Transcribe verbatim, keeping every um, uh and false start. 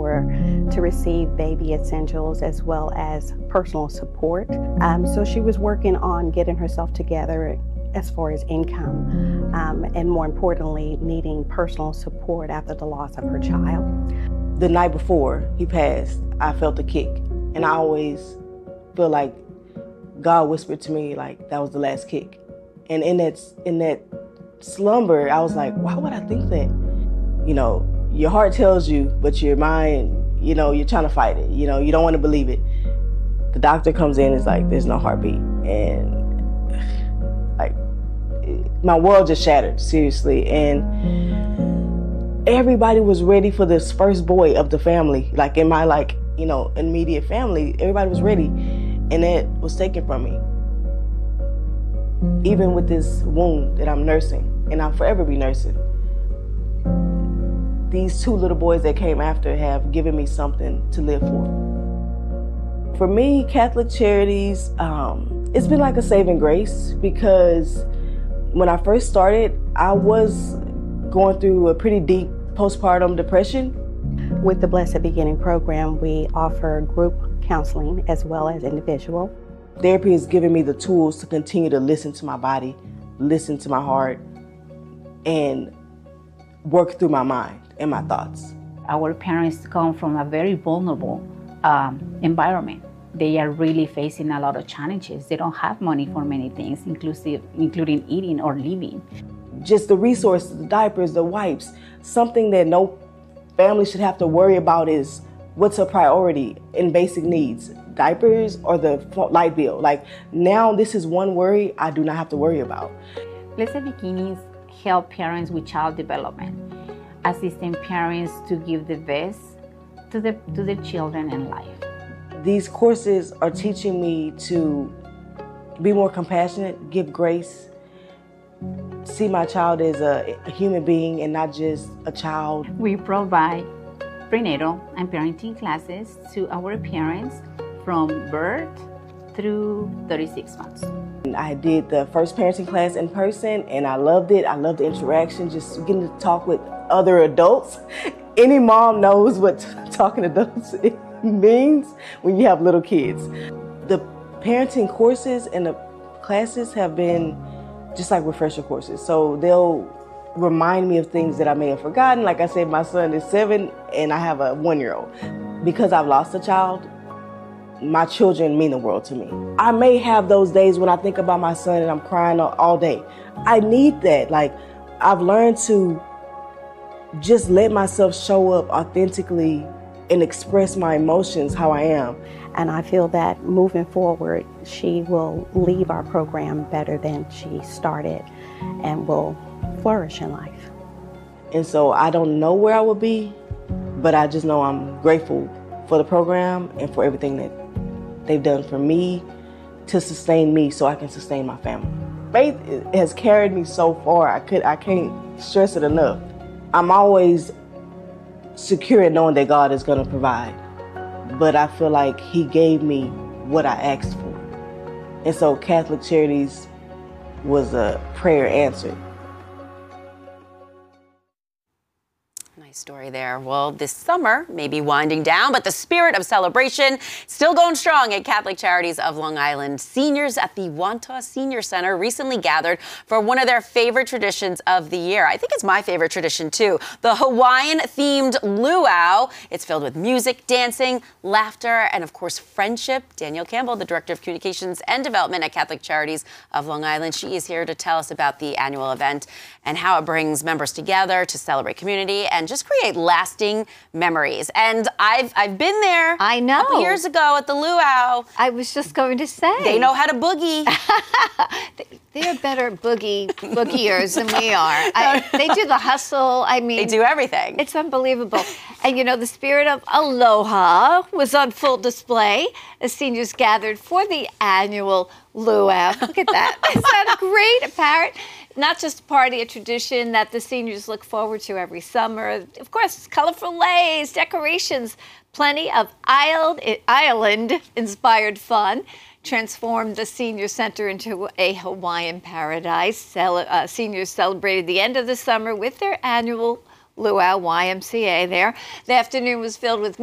were to receive baby essentials as well as personal support. Um, so she was working on getting herself together as far as income, um, and more importantly, needing personal support after the loss of her child. The night before he passed, I felt a kick, and I always feel like God whispered to me like that was the last kick. And in that in that slumber, I was like, why would I think that? You know, your heart tells you, but your mind, you know, you're trying to fight it. You know, you don't want to believe it. The doctor comes in, it's like, there's no heartbeat. And like, my world just shattered, seriously. And everybody was ready for this first boy of the family. Like in my, like, you know, immediate family, everybody was ready. And it was taken from me. Even with this wound that I'm nursing, and I'll forever be nursing, these two little boys that came after have given me something to live for. For me, Catholic Charities, um, it's been like a saving grace, because when I first started, I was going through a pretty deep postpartum depression. With the Blessed Beginning program, we offer group counseling as well as individual. Therapy has given me the tools to continue to listen to my body, listen to my heart, and work through my mind and my thoughts. Our parents come from a very vulnerable um, environment. They are really facing a lot of challenges. They don't have money for many things, inclusive, including eating or living. Just the resources, the diapers, the wipes, something that no family should have to worry about is what's a priority in basic needs, diapers or the light bill. Like now this is one worry I do not have to worry about. Blessed Beginnings help parents with child development, assisting parents to give the best to, the, to their children in life. These courses are teaching me to be more compassionate, give grace, see my child as a, a human being and not just a child. We provide prenatal and parenting classes to our parents from birth through thirty-six months. I did the first parenting class in person and I loved it. I loved the interaction, just getting to talk with other adults. Any mom knows what talking to adults means when you have little kids. The parenting courses and the classes have been just like refresher courses. So they'll remind me of things that I may have forgotten. Like I said, my son is seven and I have a one-year-old. Because I've lost a child, my children mean the world to me. I may have those days when I think about my son and I'm crying all day. I need that. Like, I've learned to just let myself show up authentically and express my emotions how I am. And I feel that moving forward, she will leave our program better than she started and will flourish in life. And so I don't know where I will be, but I just know I'm grateful for the program and for everything that they've done for me to sustain me so I can sustain my family. Faith has carried me so far, I, could, I can't stress it enough. I'm always secure in knowing that God is going to provide, but I feel like He gave me what I asked for. And so Catholic Charities was a prayer answered. Nice story there. Well, this summer may be winding down, but the spirit of celebration still going strong at Catholic Charities of Long Island. Seniors at the Wantagh Senior Center recently gathered for one of their favorite traditions of the year. I think it's my favorite tradition too, the Hawaiian-themed luau. It's filled with music, dancing, laughter, and of course friendship. Danielle Campbell, the Director of Communications and Development at Catholic Charities of Long Island, she is here to tell us about the annual event and how it brings members together to celebrate community and just create lasting memories. And I've I've been there. I know. A couple years ago at the luau. I was just going to say. They know how to boogie. They're better boogie boogiers than we are. I, they do the hustle. I mean, they do everything. It's unbelievable. And you know, the spirit of aloha was on full display as seniors gathered for the annual luau. Look at that. Isn't that great? A parrot. Not just a party, a tradition that the seniors look forward to every summer. Of course, colorful leis, decorations, plenty of island-inspired fun. Transformed the senior center into a Hawaiian paradise. Cel uh, seniors celebrated the end of the summer with their annual luau, Y M C A there. The afternoon was filled with